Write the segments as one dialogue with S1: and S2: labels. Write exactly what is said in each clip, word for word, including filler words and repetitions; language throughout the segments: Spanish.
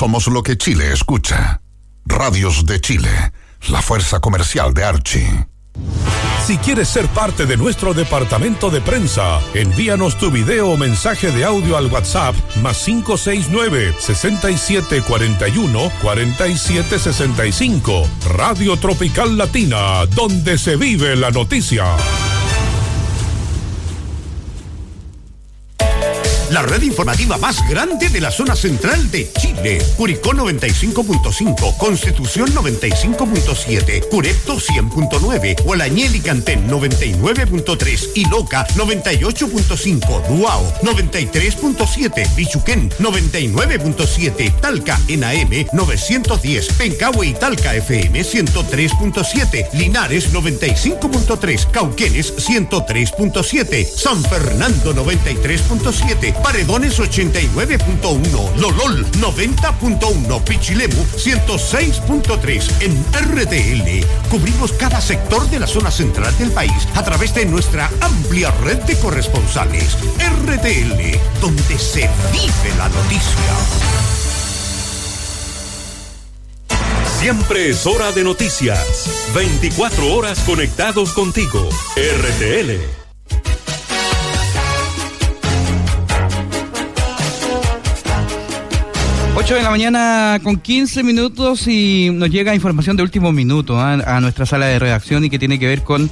S1: Somos lo que Chile escucha. Radios de Chile, la fuerza comercial de Archie.
S2: Si quieres ser parte de nuestro departamento de prensa, envíanos tu video o mensaje de audio al WhatsApp más cinco seis nueve, seis siete cuatro uno, cuatro siete seis cinco. Radio Tropical Latina, donde se vive la noticia.
S3: La red informativa más grande de la zona central de Chile. Curicó noventa y cinco punto cinco, Constitución noventa y cinco punto siete, Curepto cien punto nueve, Gualañel y Cantén noventa y nueve punto tres, Iloca noventa y ocho punto cinco, Duao noventa y tres punto siete, Bichuquén noventa y nueve punto siete, Talca en A M novecientos diez, Pencahue y Talca F M ciento tres punto siete, Linares noventa y cinco punto tres, Cauquenes ciento tres punto siete, San Fernando noventa y tres punto siete, Paredones ochenta y nueve punto uno, Lolol noventa punto uno, Pichilemu ciento seis punto tres. En R T L cubrimos cada sector de la zona central del país a través de nuestra amplia red de corresponsales. R T L, donde se vive la noticia.
S4: Siempre es hora de noticias. veinticuatro horas conectados contigo. R T L.
S5: ocho de la mañana con quince minutos y nos llega información de último minuto ¿eh? a nuestra sala de redacción y que tiene que ver con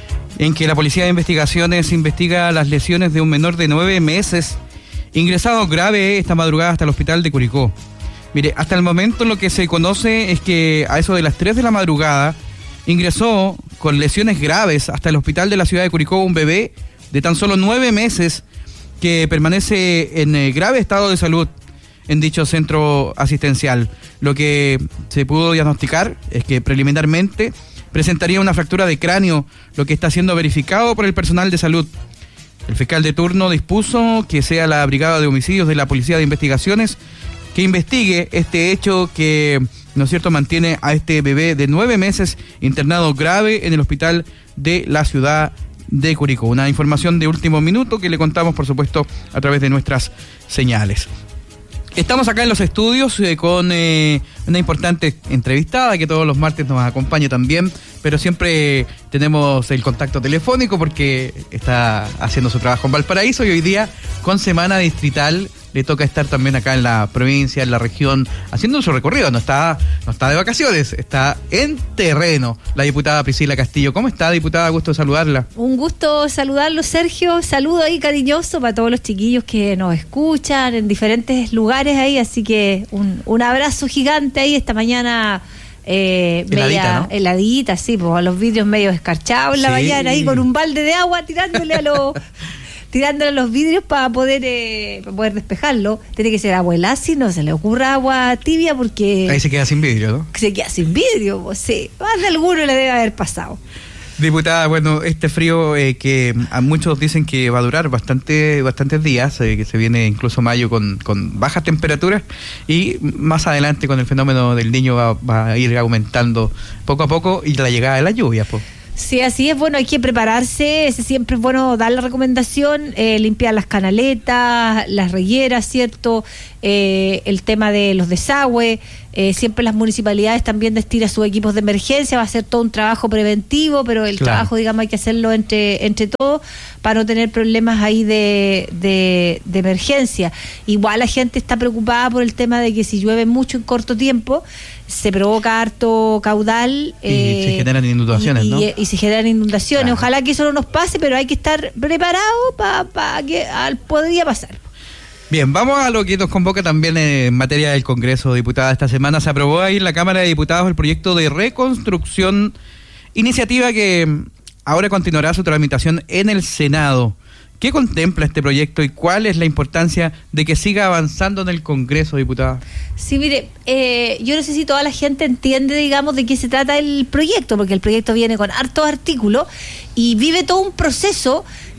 S5: en que la Policía de Investigaciones investiga las lesiones de un menor de nueve meses ingresado grave esta madrugada hasta el hospital de Curicó. Mire, hasta el momento lo que se conoce es que a eso de las tres de la madrugada ingresó con lesiones graves hasta el hospital de la ciudad de Curicó un bebé de tan solo nueve meses que permanece en eh, grave estado de salud en dicho centro asistencial. Lo que se pudo diagnosticar es que preliminarmente presentaría una fractura de cráneo, lo que está siendo verificado por el personal de salud. El fiscal de turno dispuso que sea la Brigada de Homicidios de la Policía de Investigaciones que investigue este hecho que, ¿no es cierto?, mantiene a este bebé de nueve meses internado grave en el hospital de la ciudad de Curicó. Una información de último minuto que le contamos, por supuesto, a través de nuestras señales. Estamos acá en los estudios eh, con eh, una importante entrevistada que todos los martes nos acompaña también, pero siempre tenemos el contacto telefónico porque está haciendo su trabajo en Valparaíso y hoy día con semana distrital le toca estar también acá en la provincia, en la región, haciendo su recorrido. No está, no está de vacaciones, está en terreno. La diputada Priscila Castillo. ¿Cómo está, diputada? Gusto de saludarla.
S6: Un gusto saludarlo, Sergio. Saludo ahí cariñoso para todos los chiquillos que nos escuchan en diferentes lugares ahí. Así que un, un abrazo gigante ahí esta mañana. Eh,
S5: heladita,
S6: media
S5: ¿no?
S6: Heladita, sí, pues a los vidrios medio escarchados en la
S5: Sí.
S6: mañana ahí con un balde de agua tirándole a los... tirándole a los vidrios para poder eh, para poder despejarlo. Tiene que ser agua helada, si no se le ocurra agua tibia porque
S5: Ahí se queda sin vidrio, ¿no?
S6: se queda sin vidrio, pues sí, más de alguno le debe haber pasado.
S5: Diputada, bueno, este frío eh, que a muchos dicen que va a durar bastante, bastantes días, eh, que se viene incluso mayo con, con bajas temperaturas y más adelante con el fenómeno del Niño va, va a ir aumentando poco a poco y la llegada de las lluvias, pues.
S6: Sí, así es, bueno, hay que prepararse, ese siempre es bueno dar la recomendación, eh, limpiar las canaletas, las regueras, ¿cierto? Eh, el tema de los desagües, eh, siempre las municipalidades también destinan sus equipos de emergencia, va a ser todo un trabajo preventivo, pero el
S5: Claro.
S6: trabajo, digamos, hay que hacerlo entre entre todos para no tener problemas ahí de, de, de emergencia. Igual la gente está preocupada por el tema de que si llueve mucho en corto tiempo, se provoca harto caudal.
S5: Y eh, se generan inundaciones,
S6: y,
S5: ¿no?
S6: Y, y se generan inundaciones.
S5: Claro.
S6: Ojalá que eso no nos pase, pero hay que estar preparado para pa que al, podría pasar.
S5: Bien, vamos a lo que nos convoca también en materia del Congreso, diputada. Esta semana se aprobó ahí en la Cámara de Diputados el proyecto de reconstrucción, iniciativa que ahora continuará su tramitación en el Senado. ¿Qué contempla este proyecto y cuál es la importancia de que siga avanzando en el Congreso, diputada?
S6: Sí, mire, eh, yo no sé si toda la gente entiende, digamos, de qué se trata el proyecto, porque el proyecto viene con hartos artículos y vive todo un proceso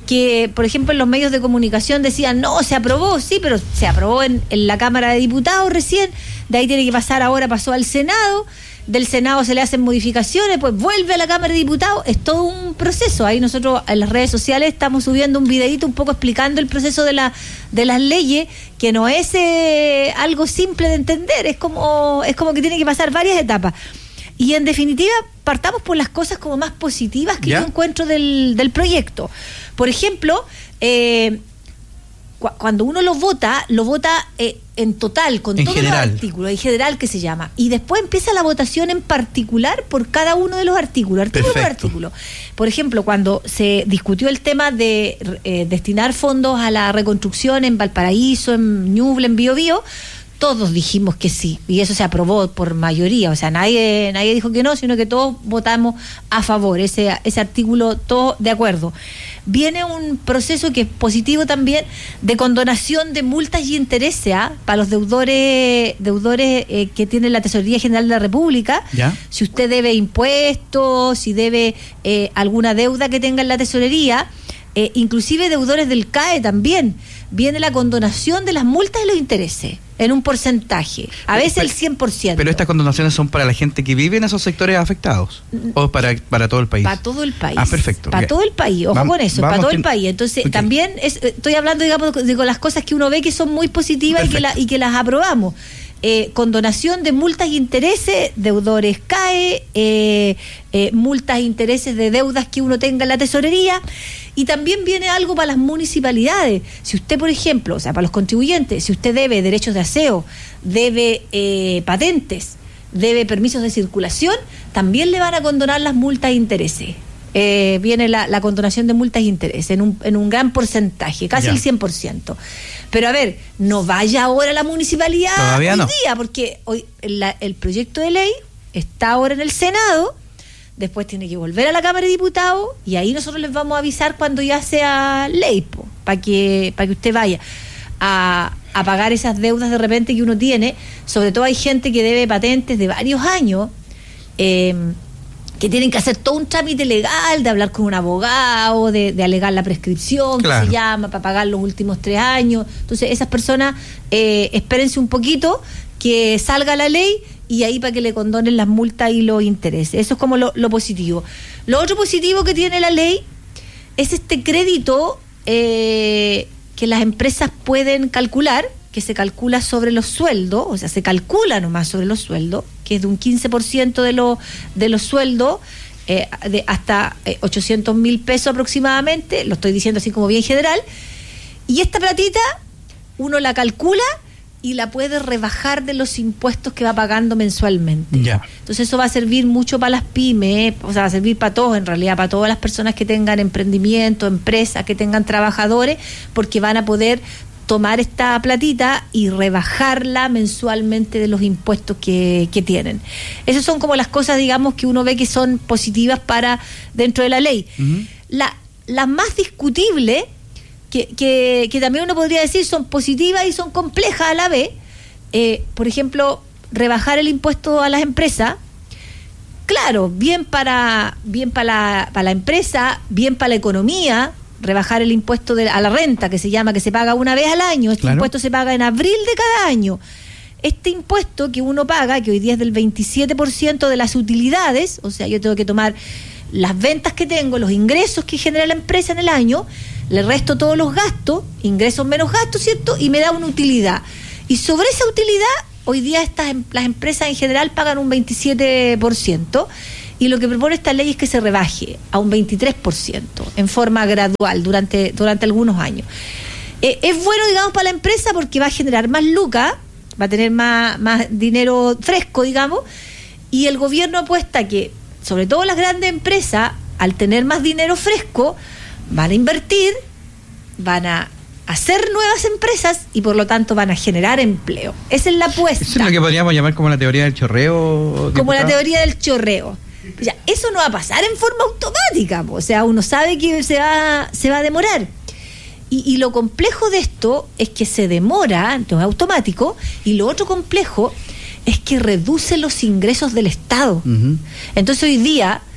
S6: que, por ejemplo, en los medios de comunicación decían, no, se aprobó, sí, pero se aprobó en, en la Cámara de Diputados recién, de ahí tiene que pasar ahora, pasó al Senado, del Senado se le hacen modificaciones, pues vuelve a la Cámara de Diputados, es todo un proceso. Ahí nosotros en las redes sociales estamos subiendo un videíto un poco explicando el proceso de la de las leyes, que no es eh, algo simple de entender, es como, es como que tiene que pasar varias etapas. Y en definitiva, partamos por las cosas como más positivas que ¿Ya? yo encuentro del, del proyecto. Por ejemplo, eh, cu- cuando uno lo vota, lo vota eh, en total, con
S5: en
S6: todos
S5: general.
S6: los artículos, en general que se llama. Y después empieza la votación en particular por cada uno de los artículos, artículo por artículo. Por ejemplo, cuando se discutió el tema de eh, destinar fondos a la reconstrucción en Valparaíso, en Ñuble, en Biobío, todos dijimos que sí, y eso se aprobó por mayoría, o sea, nadie nadie dijo que no, sino que todos votamos a favor, ese, ese artículo, todo de acuerdo. Viene un proceso que es positivo también, de condonación de multas y intereses ¿eh? para los deudores deudores eh, que tiene la Tesorería General de la República. ¿Ya? Si usted debe impuestos, si debe eh, alguna deuda que tenga en la Tesorería, eh, inclusive deudores del C A E también, viene la condonación de las multas y los intereses en un porcentaje, a veces pero, el cien por ciento.
S5: Pero estas condonaciones son para la gente que vive en esos sectores afectados, o para, para todo el país.
S6: Para todo el país.
S5: Ah, perfecto.
S6: Para todo el país, ojo vamos, con eso, para todo el país. Entonces, okay. también es, estoy hablando, digamos, de con las cosas que uno ve que son muy positivas y que, la, y que las aprobamos. Eh, condonación de multas y intereses, deudores C A E, eh, eh, multas e intereses de deudas que uno tenga en la tesorería, y también viene algo para las municipalidades. Si usted, por ejemplo, o sea, para los contribuyentes, si usted debe derechos de aseo, debe eh, patentes, debe permisos de circulación, también le van a condonar las multas e intereses. Eh, viene la, la condonación de multas e intereses en un, en un gran porcentaje, casi ya. el cien por ciento. Pero a ver, no vaya ahora a la municipalidad
S5: Todavía
S6: hoy
S5: no.
S6: día, porque hoy la, el proyecto de ley está ahora en el Senado, después tiene que volver a la Cámara de Diputados, y ahí nosotros les vamos a avisar cuando ya sea ley, para que, para que usted vaya a, a pagar esas deudas de repente que uno tiene. Sobre todo hay gente que debe patentes de varios años, eh, que tienen que hacer todo un trámite legal, de hablar con un abogado, de, de alegar la prescripción, claro. que se llama, para pagar los últimos tres años. Entonces, esas personas, eh, espérense un poquito que salga la ley, y ahí para que le condonen las multas y los intereses. Eso es como lo, lo positivo. Lo otro positivo que tiene la ley es este crédito eh, que las empresas pueden calcular, que se calcula sobre los sueldos, o sea, se calcula nomás sobre los sueldos, que es de un quince por ciento de, lo, de los sueldos, eh, de hasta eh, ochocientos mil pesos aproximadamente, lo estoy diciendo así como bien general, y esta platita uno la calcula y la puede rebajar de los impuestos que va pagando mensualmente.
S5: Ya.
S6: Entonces eso va a servir mucho para las pymes, o sea, va a servir para todos en realidad, para todas las personas que tengan emprendimiento, empresas, que tengan trabajadores, porque van a poder tomar esta platita y rebajarla mensualmente de los impuestos que, que tienen. Esas son como las cosas, digamos, que uno ve que son positivas para dentro de la ley. Uh-huh. La, las más discutibles, que, que, que también uno podría decir son positivas y son complejas a la vez, eh, por ejemplo, rebajar el impuesto a las empresas. Claro, bien para, bien para la, para la empresa, bien para la economía. Rebajar el impuesto de, a la renta, que se llama, que se paga una vez al año. Este claro. impuesto se paga en abril de cada año. Este impuesto que uno paga, que hoy día es del veintisiete por ciento de las utilidades, o sea, yo tengo que tomar las ventas que tengo, los ingresos que genera la empresa en el año, le resto todos los gastos, ingresos menos gastos, ¿cierto? Y me da una utilidad. Y sobre esa utilidad, hoy día estas las empresas en general pagan un veintisiete por ciento. Y lo que propone esta ley es que se rebaje a un veintitrés por ciento en forma gradual durante, durante algunos años. Eh, es bueno, digamos, para la empresa porque va a generar más lucas, va a tener más, más dinero fresco, digamos, y el gobierno apuesta que, sobre todo las grandes empresas, al tener más dinero fresco, van a invertir, van a hacer nuevas empresas y por lo tanto van a generar empleo. Esa es la apuesta.
S5: Eso es lo que podríamos llamar como la teoría del chorreo.
S6: Como diputado. La teoría del chorreo. Ya, eso no va a pasar en forma automática, o sea, uno sabe que se va, se va a demorar. Y, y lo complejo de esto es que se demora, entonces es automático, y lo otro complejo es que reduce los ingresos del Estado. Uh-huh. Entonces hoy día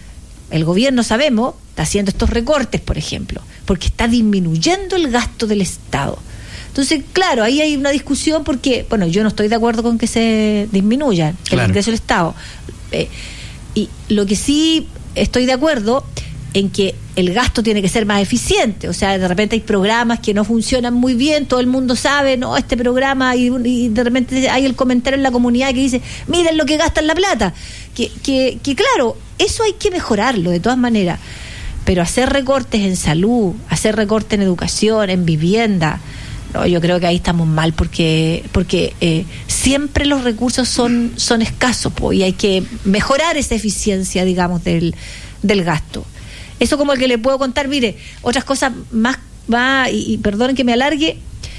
S6: el gobierno, sabemos, está haciendo estos recortes, por ejemplo, porque está disminuyendo el gasto del Estado. Entonces, claro, ahí hay una discusión porque, bueno, yo no estoy de acuerdo con que se disminuya claro. el ingreso del Estado. Eh, y lo que sí estoy de acuerdo en que el gasto tiene que ser más eficiente. O sea, de repente hay programas que no funcionan muy bien, todo el mundo sabe, no, este programa, y, y de repente hay el comentario en la comunidad que dice, miren lo que gastan la plata. Que, que, que claro, eso hay que mejorarlo de todas maneras. Pero hacer recortes en salud, hacer recortes en educación, en vivienda, no, yo creo que ahí estamos mal porque porque eh, siempre los recursos son son escasos, po, y hay que mejorar esa eficiencia, digamos, del, del gasto. Eso como el que le puedo contar, mire, otras cosas más, más y, y perdonen que me alargue,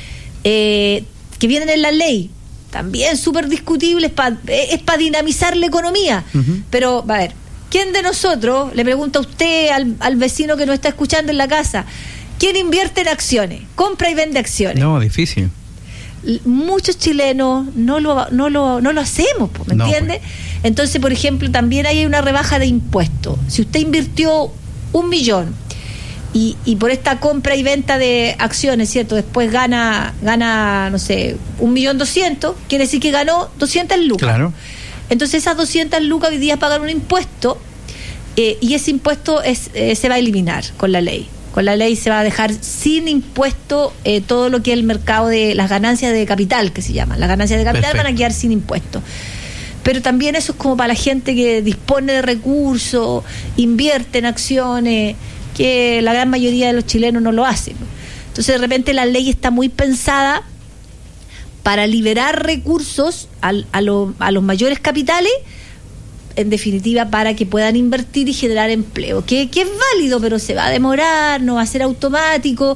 S6: eh, que vienen en la ley, también súper discutibles, pa, es para dinamizar la economía. Uh-huh. Pero, a ver, ¿quién de nosotros, le pregunta a usted, al, al vecino que nos está escuchando en la casa, quién invierte en acciones, compra y vende acciones?
S5: No, difícil.
S6: Muchos chilenos no lo no lo no lo hacemos, ¿me no, entiende? Pues. Entonces, por ejemplo, también hay una rebaja de impuestos. Si usted invirtió un millón y, y por esta compra y venta de acciones, ¿cierto? Después gana, gana no sé, un millón doscientos, quiere decir que ganó doscientas lucas.
S5: Claro.
S6: Entonces esas doscientas lucas hoy día pagan un impuesto eh, y ese impuesto es, eh, se va a eliminar con la ley. Con la ley se va a dejar sin impuesto eh, todo lo que es el mercado de las ganancias de capital, que se llaman. Las ganancias de capital Perfecto. Van a quedar sin impuesto. Pero también eso es como para la gente que dispone de recursos, invierte en acciones, que la gran mayoría de los chilenos no lo hacen. Entonces, de repente, la ley está muy pensada para liberar recursos al, a, lo, a los mayores capitales, en definitiva, para que puedan invertir y generar empleo, que, que es válido, pero se va a demorar, no va a ser automático.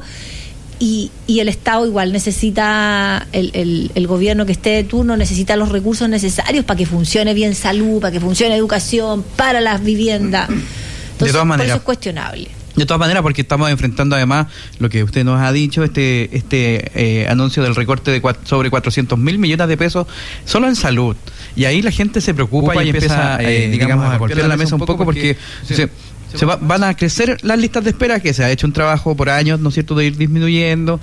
S6: Y, y el Estado igual necesita, el, el, el gobierno que esté de turno necesita los recursos necesarios para que funcione bien salud, para que funcione educación, para las viviendas. Entonces,
S5: de todas maneras,
S6: por eso es cuestionable.
S5: De todas maneras, porque estamos enfrentando además lo que usted nos ha dicho, este este eh, anuncio del recorte de cuat- sobre cuatrocientos mil millones de pesos solo en salud. Y ahí la gente se preocupa y, y empieza, eh, digamos, a golpear la mesa un poco porque... porque se, Se va, van a crecer las listas de espera, que se ha hecho un trabajo por años, ¿no es cierto?, de ir disminuyendo.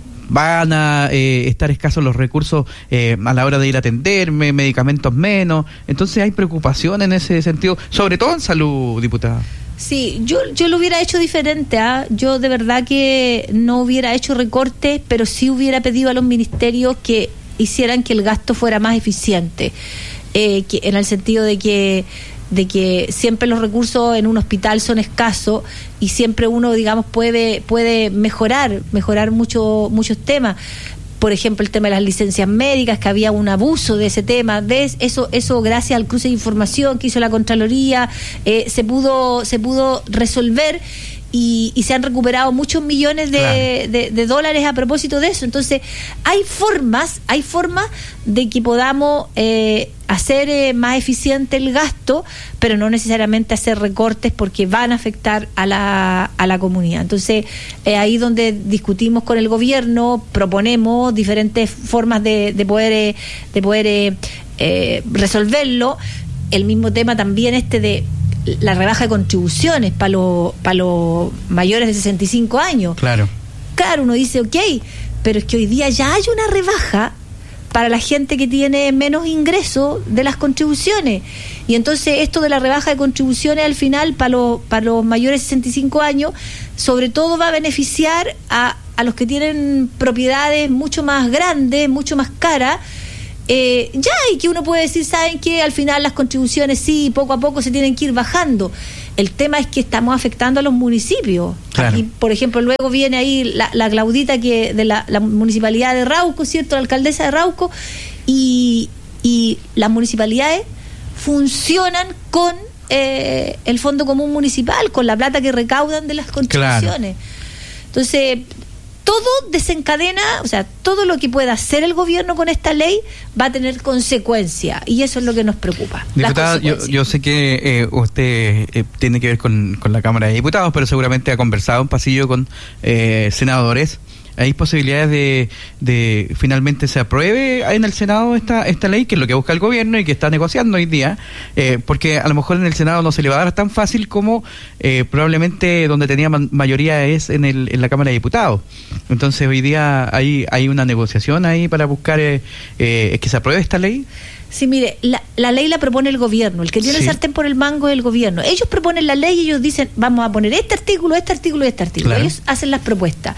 S5: Van a eh, estar escasos los recursos eh, a la hora de ir a atenderme, medicamentos menos. Entonces hay preocupación en ese sentido, sobre todo en salud, diputada.
S6: Sí, yo yo lo hubiera hecho diferente. ¿eh? Yo de verdad que no hubiera hecho recortes, pero sí hubiera pedido a los ministerios que hicieran que el gasto fuera más eficiente, eh, que, en el sentido de que de que siempre los recursos en un hospital son escasos y siempre uno, digamos, puede puede mejorar, mejorar mucho, muchos temas. Por ejemplo, el tema de las licencias médicas, que había un abuso de ese tema. ¿Ves? Eso, eso gracias al cruce de información que hizo la Contraloría, eh, se pudo, se pudo resolver. Y, y se han recuperado muchos millones de, claro. de, de dólares a propósito de eso. Entonces, hay formas, hay formas de que podamos eh, hacer eh, más eficiente el gasto, pero no necesariamente hacer recortes porque van a afectar a la, a la comunidad. Entonces, eh, ahí donde discutimos con el gobierno, proponemos diferentes formas de, de poder, eh, de poder eh, eh, resolverlo. El mismo tema también este de la rebaja de contribuciones para los para los mayores de sesenta y cinco años.
S5: Claro.
S6: Claro, uno dice, ok, pero es que hoy día ya hay una rebaja para la gente que tiene menos ingresos de las contribuciones. Y entonces esto de la rebaja de contribuciones al final para los para los mayores de sesenta y cinco años, sobre todo va a beneficiar a, a los que tienen propiedades mucho más grandes, mucho más caras. Eh, ya, y que uno puede decir, ¿saben qué? Al final las contribuciones sí, poco a poco se tienen que ir bajando. El tema es que estamos afectando a los municipios.
S5: Claro.
S6: Aquí, por ejemplo, luego viene ahí la, la Claudita que de la, la municipalidad de Rauco, ¿cierto? La alcaldesa de Rauco, y, y las municipalidades funcionan con eh, el Fondo Común Municipal, con la plata que recaudan de las contribuciones. Claro. Entonces, todo desencadena, o sea, todo lo que pueda hacer el gobierno con esta ley va a tener consecuencias, y eso es lo que nos preocupa.
S5: Diputada, yo, yo sé que eh, usted eh, tiene que ver con, con la Cámara de Diputados, pero seguramente ha conversado en pasillo con eh, senadores. ¿Hay posibilidades de, de finalmente se apruebe en el Senado esta esta ley, que es lo que busca el gobierno y que está negociando hoy día? Eh, porque a lo mejor en el Senado no se le va a dar tan fácil como eh, probablemente donde tenía man, mayoría es en, el, en la Cámara de Diputados. Entonces hoy día hay, hay una negociación ahí para buscar eh, eh, que se apruebe esta ley.
S6: Sí, mire, la, la ley la propone el gobierno, el que tiene sí. el sartén por el mango es el gobierno. Ellos proponen la ley y ellos dicen, vamos a poner este artículo, este artículo y este artículo. Claro. Ellos hacen las propuestas.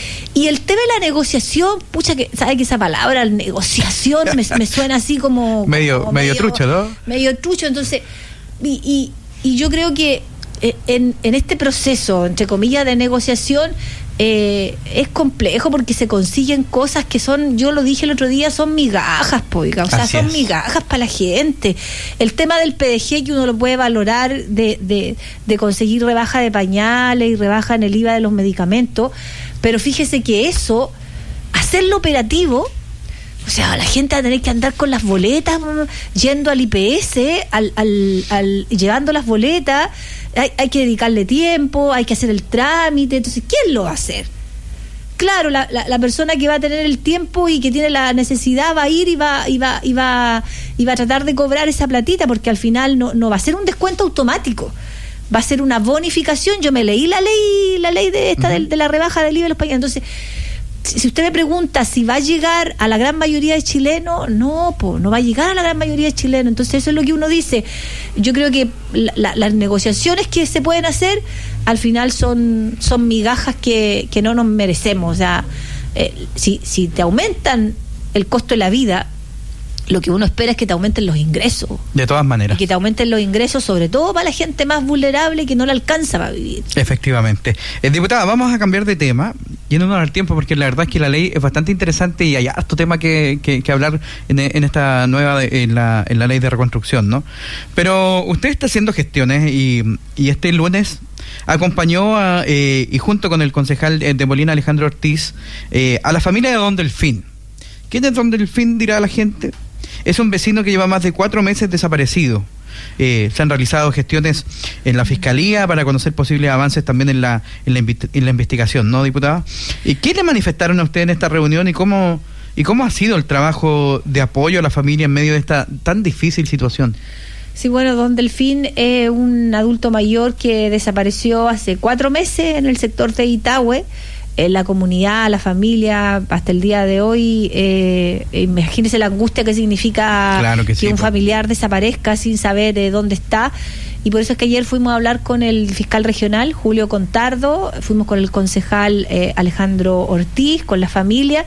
S6: Y el tema de la negociación, pucha, que sabe que esa palabra, negociación, me, me suena así como...
S5: medio,
S6: como
S5: medio, medio trucho, ¿no?
S6: Medio trucho, entonces, y, y, y yo creo que en, en este proceso, entre comillas, de negociación, eh, es complejo porque se consiguen cosas que son, yo lo dije el otro día, son migajas, poiga, o sea, Así son es. migajas para la gente. El tema del P D G, que uno lo puede valorar de, de, de conseguir rebaja de pañales y rebaja en el I V A de los medicamentos, pero fíjese que eso, hacerlo operativo, o sea, la gente va a tener que andar con las boletas, yendo al I P S, al, al, al, llevando las boletas, hay, hay que dedicarle tiempo, hay que hacer el trámite, entonces, ¿quién lo va a hacer? Claro, la, la, la persona que va a tener el tiempo y que tiene la necesidad va a ir y va, y va, y va, y va a tratar de cobrar esa platita, porque al final no, no va a ser un descuento automático. Va a ser una bonificación. Yo me leí la ley, la ley de esta uh-huh. de, de la rebaja del I V A de los pañales. Entonces, si, si usted me pregunta si va a llegar a la gran mayoría de chilenos, no, pues no va a llegar a la gran mayoría de chilenos. Entonces, eso es lo que uno dice. Yo creo que la, la, las negociaciones que se pueden hacer, al final son, son migajas que, que no nos merecemos. O sea, eh, si, si te aumentan el costo de la vida, lo que uno espera es que te aumenten los ingresos.
S5: De todas maneras.
S6: Y que te aumenten los ingresos, sobre todo para la gente más vulnerable que no le alcanza para vivir.
S5: Efectivamente. Eh, diputada, vamos a cambiar de tema, yéndonos al tiempo, porque la verdad es que la ley es bastante interesante y hay harto tema que, que, que hablar en, en esta nueva, en la, en la ley de reconstrucción, ¿no? Pero usted está haciendo gestiones y, y este lunes acompañó a, eh, y junto con el concejal de Molina, Alejandro Ortiz, eh, a la familia de Don Delfín. ¿Quién es Don Delfín? Dirá la gente. Es un vecino que lleva más de cuatro meses desaparecido. Eh, se han realizado gestiones en la Fiscalía para conocer posibles avances también en la, en la, en la investigación, ¿no, diputada? ¿Y qué le manifestaron a usted en esta reunión y cómo, y cómo ha sido el trabajo de apoyo a la familia en medio de esta tan difícil situación?
S6: Sí, bueno, Don Delfín es un adulto mayor que desapareció hace cuatro meses en el sector de Itahue. En la comunidad, la familia, hasta el día de hoy, eh, imagínese la angustia que significa
S5: claro que,
S6: que
S5: sí,
S6: un
S5: pues.
S6: familiar desaparezca sin saber de dónde está. Y por eso es que ayer fuimos a hablar con el fiscal regional, Julio Contardo, fuimos con el concejal eh, Alejandro Ortiz, con la familia,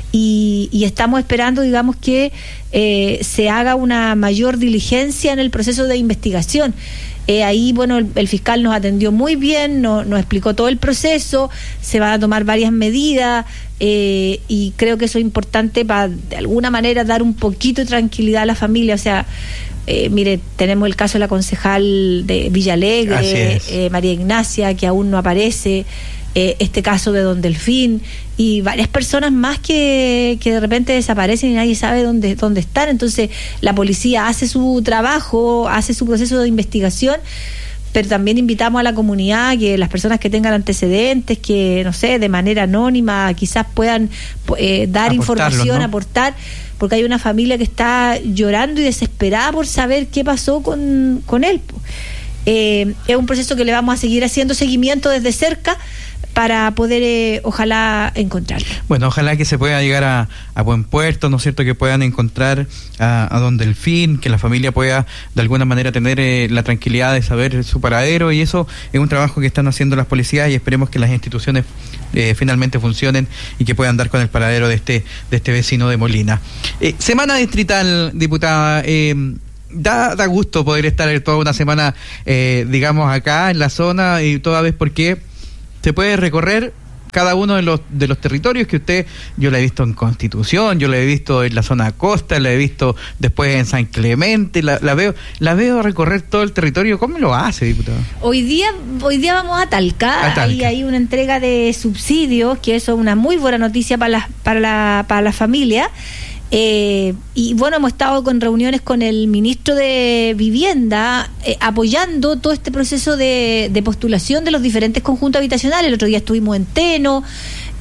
S6: y, y estamos esperando, digamos, que eh, se haga una mayor diligencia en el proceso de investigación. Eh, ahí, bueno, el, el fiscal nos atendió muy bien, no, nos explicó todo el proceso, se van a tomar varias medidas eh, y creo que eso es importante para, de alguna manera, dar un poquito de tranquilidad a la familia. O sea, eh, mire, tenemos el caso de la concejal de Villalegre, eh, María Ignacia, que aún no aparece, eh, este caso de Don Delfín y varias personas más que, que de repente desaparecen y nadie sabe dónde, dónde están. Entonces la policía hace su trabajo, hace su proceso de investigación, pero también invitamos a la comunidad, que las personas que tengan antecedentes, que no sé, de manera anónima quizás puedan eh, dar información, ¿no? aportar, porque hay una familia que está llorando y desesperada por saber qué pasó con, con él. Eh, es un proceso que le vamos a seguir haciendo seguimiento desde cerca para poder, eh, ojalá, encontrarlo.
S5: Bueno, ojalá que se pueda llegar a, a buen puerto, ¿no es cierto?, que puedan encontrar a, a Don Delfín, que la familia pueda de alguna manera tener eh, la tranquilidad de saber su paradero, y eso es un trabajo que están haciendo las policías y esperemos que las instituciones eh, finalmente funcionen y que puedan dar con el paradero de este, de este vecino de Molina. Eh, semana distrital, diputada, eh, Da, da gusto poder estar toda una semana, eh, digamos, acá en la zona, y toda vez porque se puede recorrer cada uno de los de los territorios que usted, yo la he visto en Constitución, yo la he visto en la zona costa, la he visto después en San Clemente, la, la veo la veo recorrer todo el territorio. ¿Cómo lo hace, diputado?
S6: Hoy día hoy día vamos a Talca, a Talca. Ahí hay una entrega de subsidios, que eso es una muy buena noticia para la, para la, para la familia. Eh, y bueno, hemos estado con reuniones con el ministro de Vivienda, eh, apoyando todo este proceso de, de postulación de los diferentes conjuntos habitacionales. El otro día estuvimos en Teno,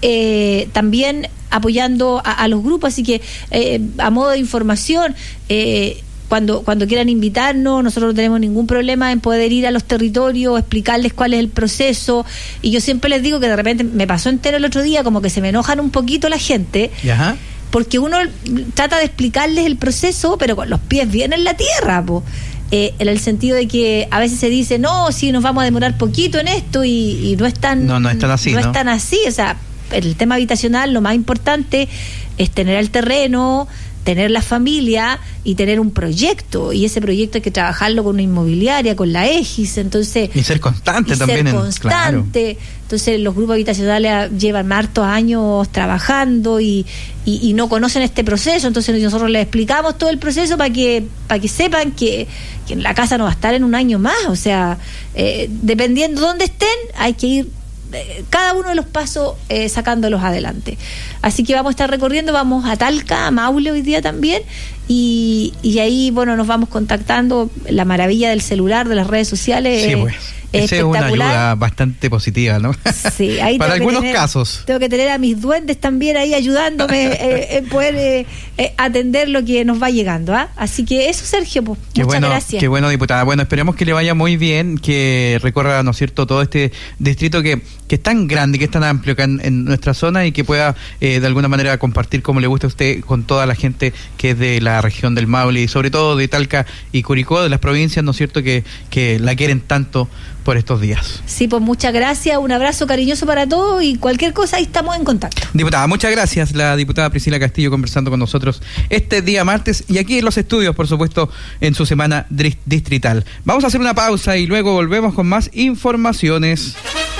S6: eh, también apoyando a, a los grupos, así que eh, a modo de información, eh, Cuando, cuando quieran invitarnos, nosotros no tenemos ningún problema en poder ir a los territorios, explicarles cuál es el proceso. Y yo siempre les digo que de repente me pasó entero el otro día, como que se me enojan un poquito la gente,
S5: Ajá.
S6: porque uno trata de explicarles el proceso, pero con los pies bien en la tierra, po. Eh, en el sentido de que a veces se dice, no, sí, nos vamos a demorar poquito en esto, y, y no es tan,
S5: no, no es tan así,
S6: no
S5: ¿no?
S6: es tan así. O sea, el tema habitacional, lo más importante es tener el terreno, tener la familia y tener un proyecto, y ese proyecto hay que trabajarlo con una inmobiliaria, con la Egis, entonces
S5: y ser constante
S6: y
S5: también,
S6: ser
S5: en,
S6: constante. Claro. Entonces los grupos habitacionales llevan hartos años trabajando y, y, y no conocen este proceso, entonces nosotros les explicamos todo el proceso para que para que sepan que, que la casa no va a estar en un año más, o sea, eh, dependiendo de dónde estén, hay que ir cada uno de los pasos eh, sacándolos adelante. Así que vamos a estar recorriendo, vamos a Talca, a Maule hoy día también, y, y ahí, bueno, nos vamos contactando. La maravilla del celular, de las redes sociales.
S5: Sí,
S6: eh,
S5: pues. Esa es una ayuda bastante positiva, ¿no?
S6: Sí, ahí
S5: para algunos
S6: tener,
S5: casos.
S6: Tengo que tener a mis duendes también ahí ayudándome eh, en poder eh, eh, atender lo que nos va llegando, ¿ah? Así que eso, Sergio, pues,
S5: qué
S6: muchas
S5: bueno,
S6: gracias.
S5: Qué bueno, diputada. Bueno, esperemos que le vaya muy bien, que recorra, ¿no es cierto?, todo este distrito que, que es tan grande, que es tan amplio acá en, en nuestra zona, y que pueda eh, de alguna manera compartir como le gusta a usted con toda la gente que es de la región del Maule y sobre todo de Talca y Curicó, de las provincias, ¿no es cierto?, que, que la quieren tanto por estos días.
S6: Sí, pues muchas gracias, un abrazo cariñoso para todos y cualquier cosa ahí estamos en contacto.
S5: Diputada, muchas gracias, la diputada Priscila Castillo conversando con nosotros este día martes y aquí en los estudios, por supuesto, en su semana distrital. Vamos a hacer una pausa y luego volvemos con más informaciones.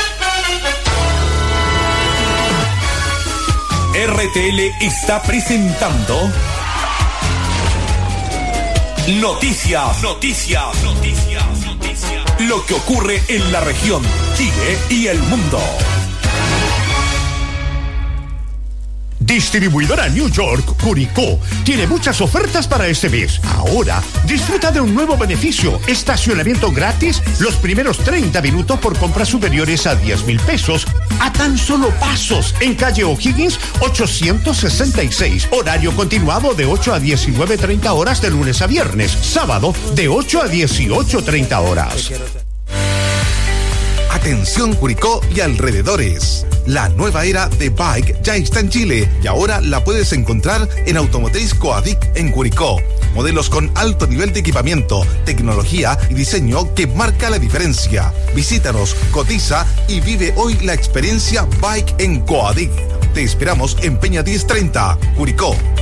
S4: R T L está presentando Noticias, Noticias, Noticias, Noticias. Lo que ocurre en la región, Chile y el mundo.
S3: Distribuidora New York Curicó tiene muchas ofertas para este mes. Ahora, disfruta de un nuevo beneficio: estacionamiento gratis los primeros treinta minutos por compras superiores a diez mil pesos a tan solo pasos en calle O'Higgins ochocientos sesenta y seis. Horario continuado de ocho a diecinueve treinta horas de lunes a viernes. Sábado de ocho a dieciocho treinta horas.
S7: Atención Curicó y alrededores. La nueva era de Bike ya está en Chile y ahora la puedes encontrar en Automotriz Coadic en Curicó. Modelos con alto nivel de equipamiento, tecnología y diseño que marca la diferencia. Visítanos, cotiza y vive hoy la experiencia Bike en Coadic. Te esperamos en Peña diez treinta, Curicó.